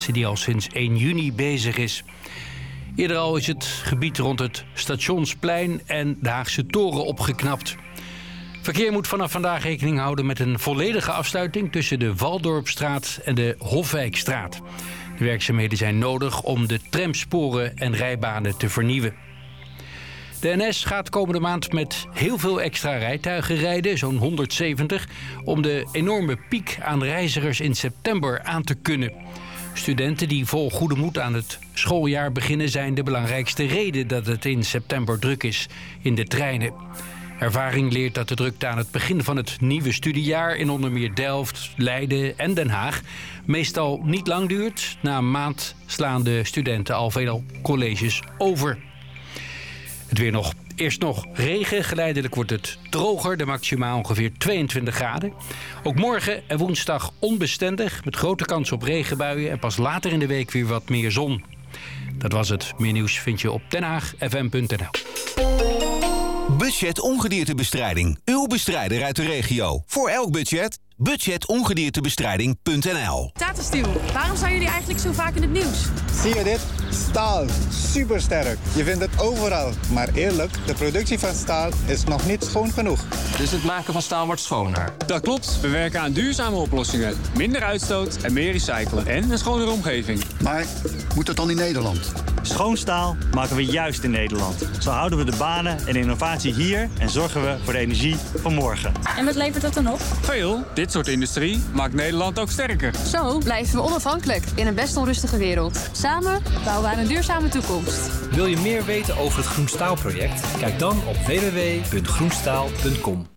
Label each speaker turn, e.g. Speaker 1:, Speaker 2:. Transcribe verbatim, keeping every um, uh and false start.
Speaker 1: die al sinds één juni bezig is. Eerder al is het gebied rond het Stationsplein en de Haagse Toren opgeknapt. Verkeer moet vanaf vandaag rekening houden met een volledige afsluiting tussen de Waldorpstraat en de Hofwijkstraat. De werkzaamheden zijn nodig om de tramsporen en rijbanen te vernieuwen. De N S gaat komende maand met heel veel extra rijtuigen rijden, zo'n honderdzeventig... om de enorme piek aan reizigers in september aan te kunnen. Studenten die vol goede moed aan het schooljaar beginnen zijn de belangrijkste reden dat het in september druk is in de treinen. Ervaring leert dat de drukte aan het begin van het nieuwe studiejaar in onder meer Delft, Leiden en Den Haag meestal niet lang duurt. Na een maand slaan de studenten al veel colleges over. Het weer nog. Eerst nog regen. Geleidelijk wordt het droger. De maximaal ongeveer tweeëntwintig graden. Ook morgen en woensdag onbestendig. Met grote kans op regenbuien. En pas later in de week weer wat meer zon. Dat was het. Meer nieuws vind je op den haag f m punt n l.
Speaker 2: Budget ongediertebestrijding. Uw bestrijder uit de regio. Voor elk budget. budget ongediertebestrijding punt n l.
Speaker 3: Tata Steel, waarom zijn jullie eigenlijk zo vaak in het nieuws?
Speaker 4: Zie je dit? Staal. Supersterk. Je vindt het overal. Maar eerlijk, de productie van staal is nog niet schoon genoeg.
Speaker 5: Dus het maken van staal wordt schoner?
Speaker 6: Dat klopt. We werken aan duurzame oplossingen. Minder uitstoot en meer recyclen. En een schonere omgeving.
Speaker 7: Maar moet het dan in Nederland?
Speaker 8: Schoon staal maken we juist in Nederland. Zo houden we de banen en innovatie hier en zorgen we voor de energie van morgen.
Speaker 3: En wat levert dat dan op?
Speaker 6: Veel. Dit soort industrie maakt Nederland ook sterker.
Speaker 3: Zo blijven we onafhankelijk in een best onrustige wereld. Samen bouwen we aan een duurzame toekomst.
Speaker 9: Wil je meer weten over het Groen Staal project? Kijk dan op w w w punt groenstaal punt com.